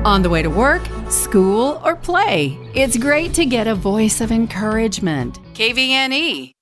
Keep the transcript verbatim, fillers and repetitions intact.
On the way to work, school, or play, it's great to get a voice of encouragement. K V N E.